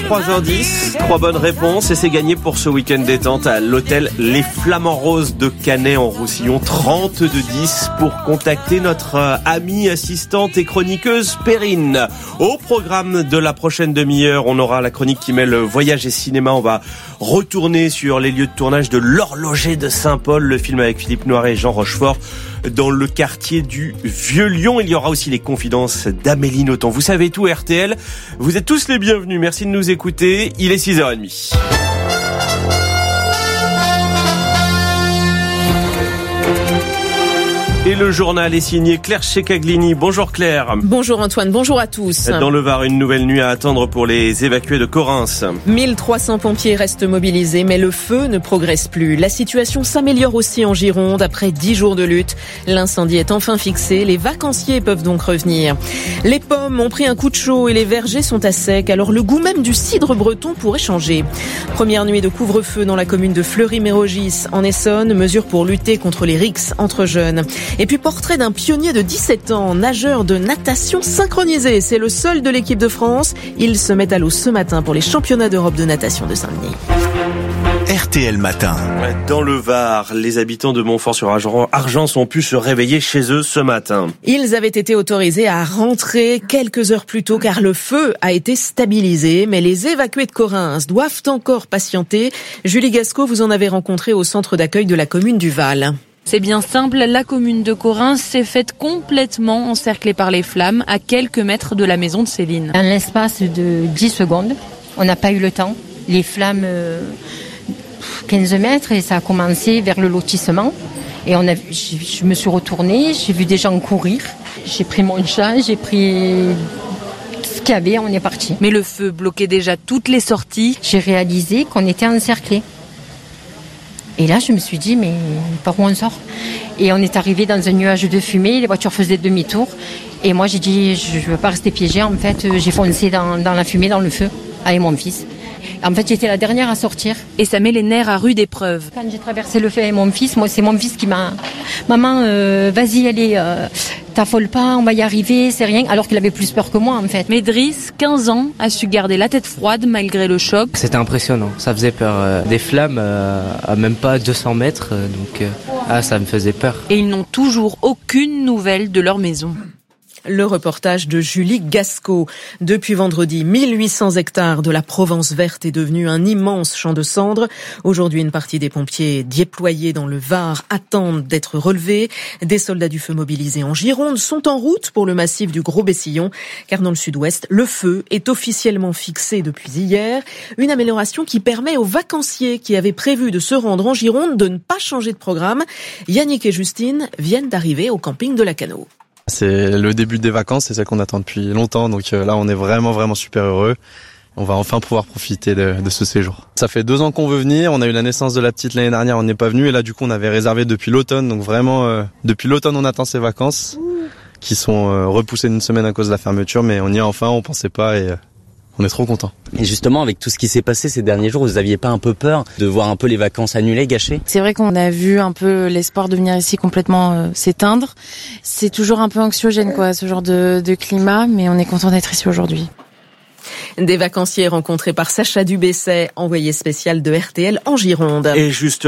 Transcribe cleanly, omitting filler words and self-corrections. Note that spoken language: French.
3h10, 3 bonnes réponses et c'est gagné pour ce week-end détente à l'hôtel Les Flamants Roses de Canet en Roussillon. 30 de 10 pour contacter notre amie, assistante et chroniqueuse Perrine. Au programme de la prochaine demi-heure, on aura la chronique qui mêle voyage et cinéma. On va retourner sur les lieux de tournage de L'Horloger de Saint-Paul, le film avec Philippe Noiret et Jean Rochefort dans le quartier du Vieux-Lyon. Il y aura aussi les confidences d'Amélie Nothomb. Vous savez tout, RTL. Vous êtes tous les bienvenus. Merci de nous écouter. Il est 6h30. Et le journal est signé Claire Checaglini. Bonjour Claire. Bonjour Antoine, bonjour à tous. Dans le Var, une nouvelle nuit à attendre pour les évacués de Correns. 1300 pompiers restent mobilisés, mais le feu ne progresse plus. La situation s'améliore aussi en Gironde après 10 jours de lutte. L'incendie est enfin fixé, les vacanciers peuvent donc revenir. Les pommes ont pris un coup de chaud et les vergers sont à sec, alors le goût même du cidre breton pourrait changer. Première nuit de couvre-feu dans la commune de Fleury-Mérogis, en Essonne, mesure pour lutter contre les rixes entre jeunes. Et puis portrait d'un pionnier de 17 ans, nageur de natation synchronisée. C'est le seul de l'équipe de France. Il se met à l'eau ce matin pour les championnats d'Europe de natation de Saint-Denis. RTL Matin. Dans le Var, les habitants de Montfort-sur-Argence ont pu se réveiller chez eux ce matin. Ils avaient été autorisés à rentrer quelques heures plus tôt car le feu a été stabilisé. Mais les évacués de Correns doivent encore patienter. Julie Gasco, vous en avez rencontré au centre d'accueil de la commune du Val. C'est bien simple, la commune de Correns s'est faite complètement encerclée par les flammes à quelques mètres de la maison de Céline. En l'espace de 10 secondes, on n'a pas eu le temps. Les flammes, 15 mètres et ça a commencé vers le lotissement. Et je me suis retournée, j'ai vu des gens courir. J'ai pris mon chat, j'ai pris ce qu'il y avait, on est parti. Mais le feu bloquait déjà toutes les sorties. J'ai réalisé qu'on était encerclés. Et là, je me suis dit, mais par où on sort ? Et on est arrivé dans un nuage de fumée, les voitures faisaient demi-tour. Et moi, j'ai dit, je ne veux pas rester piégée. En fait, j'ai foncé dans la fumée, dans le feu, avec mon fils. En fait, j'étais la dernière à sortir. Et ça met les nerfs à rude épreuve. Quand j'ai traversé le feu avec mon fils, moi, c'est mon fils qui m'a... Maman, vas-y, allez, t'affole pas, on va y arriver, c'est rien. Alors qu'il avait plus peur que moi, en fait. Mais Driss, 15 ans, a su garder la tête froide malgré le choc. C'était impressionnant, ça faisait peur. Des flammes à même pas 200 mètres, ça me faisait peur. Et ils n'ont toujours aucune nouvelle de leur maison. Le reportage de Julie Gasco. Depuis vendredi, 1800 hectares de la Provence verte est devenu un immense champ de cendres. Aujourd'hui, une partie des pompiers déployés dans le Var attendent d'être relevés. Des soldats du feu mobilisés en Gironde sont en route pour le massif du Gros-Bessillon, car dans le sud-ouest, le feu est officiellement fixé depuis hier. Une amélioration qui permet aux vacanciers qui avaient prévu de se rendre en Gironde de ne pas changer de programme. Yannick et Justine viennent d'arriver au camping de la Cano. C'est le début des vacances, c'est ça qu'on attend depuis longtemps, donc là on est vraiment super heureux. On va enfin pouvoir profiter de ce séjour. Ça fait 2 ans qu'on veut venir, on a eu la naissance de la petite l'année dernière, on n'est pas venu et là du coup on avait réservé depuis l'automne, donc vraiment depuis l'automne on attend ces vacances qui sont repoussées d'une semaine à cause de la fermeture, mais on y est enfin, on pensait pas et on est trop contents. Et justement, avec tout ce qui s'est passé ces derniers jours, vous aviez pas un peu peur de voir un peu les vacances annulées, gâchées ? C'est vrai qu'on a vu un peu l'espoir de venir ici complètement s'éteindre. C'est toujours un peu anxiogène, ce genre de climat, mais on est content d'être ici aujourd'hui. Des vacanciers rencontrés par Sacha Dubesset, envoyé spécial de RTL en Gironde. Et justement,